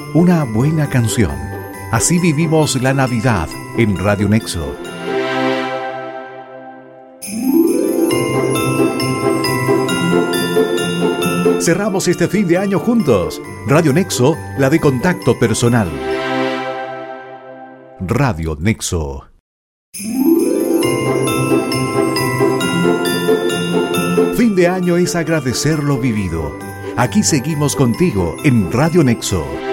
una buena canción. Así vivimos la Navidad en Radio Nexo. Cerramos este fin de año juntos. Radio Nexo, la de contacto personal. Radio Nexo. Fin de año es agradecer lo vivido. Aquí seguimos contigo en Radio Nexo.